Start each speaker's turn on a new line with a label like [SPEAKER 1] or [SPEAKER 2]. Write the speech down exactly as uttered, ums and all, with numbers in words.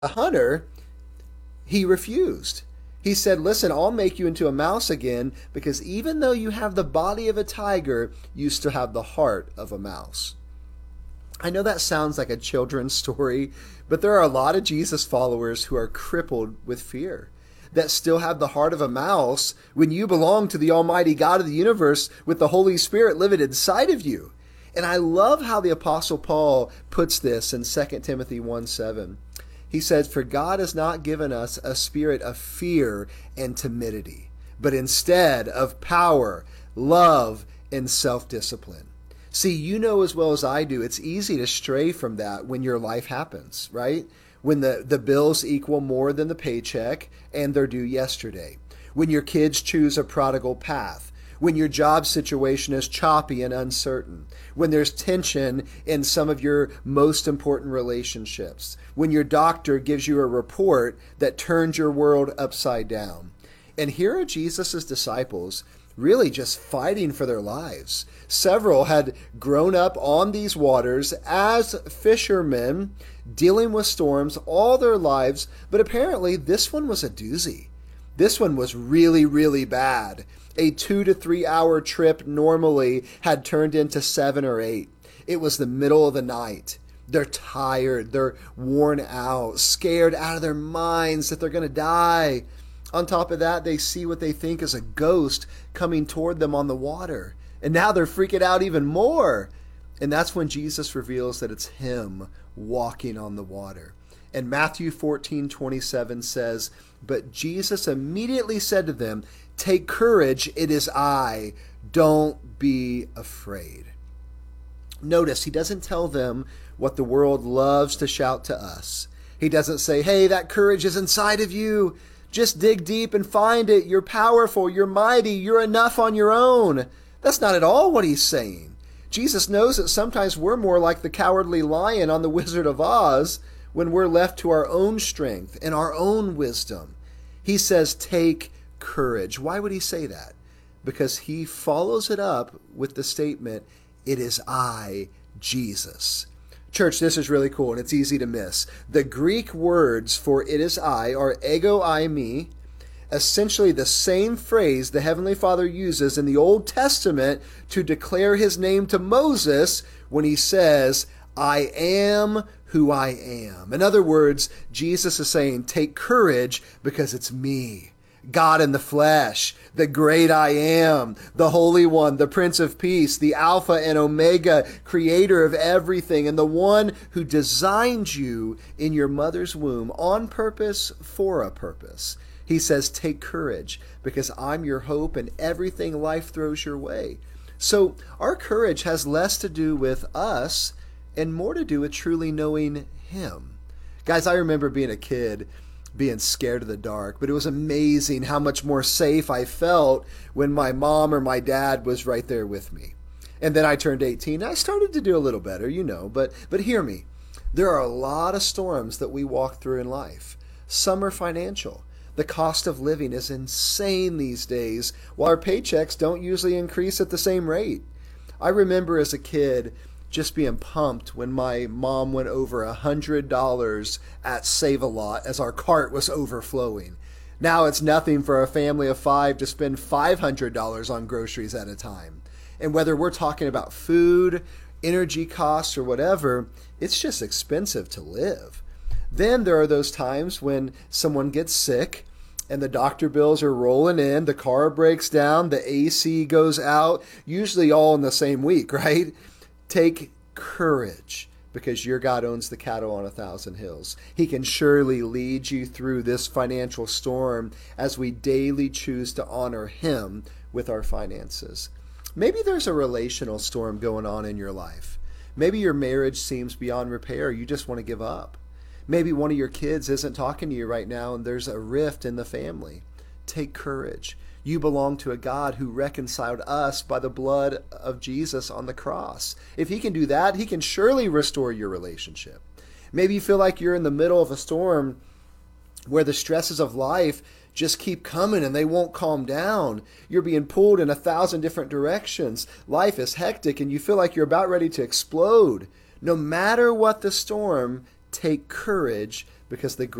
[SPEAKER 1] a hunter, he refused. He said, listen, I'll make you into a mouse again because even though you have the body of a tiger, you still have the heart of a mouse. I know that sounds like a children's story, but there are a lot of Jesus followers who are crippled with fear, that still have the heart of a mouse when you belong to the Almighty God of the universe with the Holy Spirit living inside of you. And I love how the Apostle Paul puts this in Second Timothy one seven. He says, for God has not given us a spirit of fear and timidity, but instead of power, love, and self-discipline. See, you know as well as I do, it's easy to stray from that when your life happens, right? When the, the bills equal more than the paycheck and they're due yesterday. When your kids choose a prodigal path. When your job situation is choppy and uncertain. When there's tension in some of your most important relationships. When your doctor gives you a report that turns your world upside down. And here are Jesus' disciples really just fighting for their lives. Several had grown up on these waters as fishermen, dealing with storms all their lives, but apparently this one was a doozy. This one was really, really bad. A two to three hour trip normally had turned into seven or eight. It was the middle of the night. They're tired. They're worn out, scared out of their minds that they're going to die. On top of that, they see what they think is a ghost coming toward them on the water. And now they're freaking out even more. And that's when Jesus reveals that it's him walking on the water. And Matthew fourteen twenty-seven says, but Jesus immediately said to them, take courage, it is I. Don't be afraid. Notice he doesn't tell them what the world loves to shout to us. He doesn't say, hey, that courage is inside of you. Just dig deep and find it. You're powerful. You're mighty. You're enough on your own. That's not at all what he's saying. Jesus knows that sometimes we're more like the cowardly lion on the Wizard of Oz when we're left to our own strength and our own wisdom. He says, take courage. Why would he say that? Because he follows it up with the statement, it is I, Jesus. Church, this is really cool and it's easy to miss. The Greek words for it is I are ego I me, essentially the same phrase the Heavenly Father uses in the Old Testament to declare his name to Moses when he says, I am who I am. In other words, Jesus is saying, take courage because it's me. God in the flesh, the great I am, the Holy One, the Prince of Peace, the Alpha and Omega, creator of everything, and the one who designed you in your mother's womb on purpose for a purpose. He says, take courage because I'm your hope and everything life throws your way. So our courage has less to do with us and more to do with truly knowing him. Guys, I remember being a kid being scared of the dark, but it was amazing how much more safe I felt when my mom or my dad was right there with me. And then I turned eighteen. I started to do a little better, you know, but but hear me. There are a lot of storms that we walk through in life. Some are financial. The cost of living is insane these days, while our paychecks don't usually increase at the same rate. I remember as a kid just being pumped when my mom went over a hundred dollars at Save-A-Lot as our cart was overflowing. Now it's nothing for a family of five to spend five hundred dollars on groceries at a time. And whether we're talking about food, energy costs, or whatever, it's just expensive to live. Then there are those times when someone gets sick and the doctor bills are rolling in, the car breaks down, the A C goes out, usually all in the same week, right? Take courage because your God owns the cattle on a thousand hills. He can surely lead you through this financial storm as we daily choose to honor him with our finances. Maybe there's a relational storm going on in your life. Maybe your marriage seems beyond repair. You just want to give up. Maybe one of your kids isn't talking to you right now and there's a rift in the family. Take courage. You belong to a God who reconciled us by the blood of Jesus on the cross. If he can do that, he can surely restore your relationship. Maybe you feel like you're in the middle of a storm where the stresses of life just keep coming and they won't calm down. You're being pulled in a thousand different directions. Life is hectic and you feel like you're about ready to explode. No matter what the storm, take courage because the